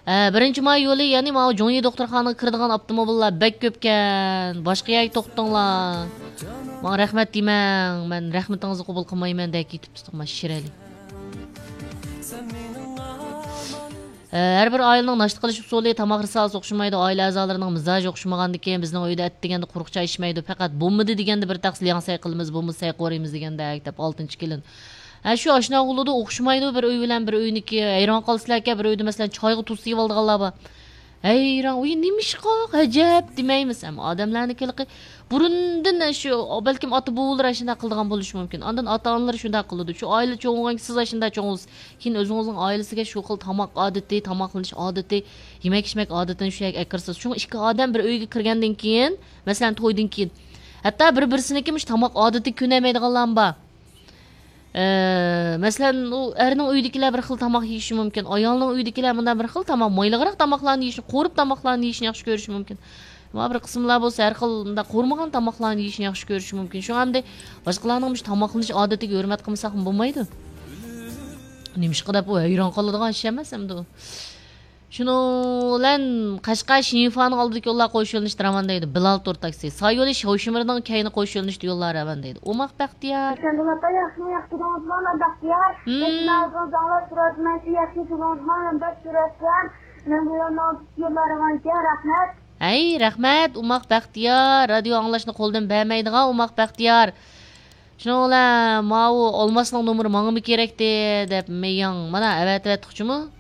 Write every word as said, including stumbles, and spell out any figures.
birinchi may yo'li, ya'ni mana Jo'ni doktorxonaga kiradigan avtomobillar bek ko'pkan. Boshqa yerga to'xtinglar. Menga rahmat demang. Men rahmatingizni qabul qilmayman deb ketibdi ma Shirali. Her bir ailenin naştı qilish usuli tamaq risalasi o'xshamaydi, oila a'zolarining mizoji o'xshamagandan keyin bizning uyda at deganda quruqcha ishmaydi. Faqat bo'lmadi deganda bir taqsil yansay qilamiz, bo'lmasa qo'raymiz deganda deb oltinchi kelin. Ha shu oshna o'g'lida o'xshamaydi bir uy bilan bir uyniki. Hayron qolsizlarki, bir uyda masalan choyga tuz sevib olganlar bor. Hayron, uy nimish qoq, ajab demaymiz. Ammo odamlarniki burundan shu balkim ota bovular shunday qildigan bo'lishi mumkin. Ondan ota-onalar shunday qiladi. Shu oila cho'ng'an siz shunday cho'ng'siz. Keyin o'zingizning oilasiga shu xil tomoq odati, tomoqlanish odati, yemak ichmak odatini shu yerga kirsiz. Chunki ikki odam bir uyga kirgandan keyin, masalan to'ydan keyin, hatto bir-birsiniki mush tomoq odati ko'namaydiganlar bor. Masalan, u erning uydagilar bir xil tomoq yeyishi mumkin. Ayolning uydagilar bundan bir xil tomoq, mo'yliqroq tomoqlarni yeyishni, qo'rib tomoqlarni yeyishni yaxshi ko'rishi mumkin. Ama bir qismlar bo'lsa har xil unda qo'rmagan tomoqlarni yeyishni yaxshi ko'rishi mumkin. Shu hamda boshqalarning mush tomoqlanish odatiga hurmat qilmasak ham bo'lmaydi. Nimishqa deb u hayron qoladigan ish emas hamda u. Shuni bilan Qashqar Shinifaning oldidagi yo'llar qo'yish yo'lini tiraman deydi. Bilal To'r taksi. Soyoli Shovshimirining kayni qo'yish yo'lini yo'llar ravan deydi. Umaq Baxtiyor. Kendime yaxshi yaxshi bo'lgan Baxtiyor. Mendan zanglar suratman, yaxshi bo'lgan bir suratdan. Men bu yo'ldan yo'llarimga rahmat. Ay, rahmat, Umaq Baxtiyor. Radio anglashni qo'ldan bermaydigan Umaq Baxtiyor. Shuningla, mau olmasning nomeri menga kerakdi deb mening mana avat avat tuqchimi?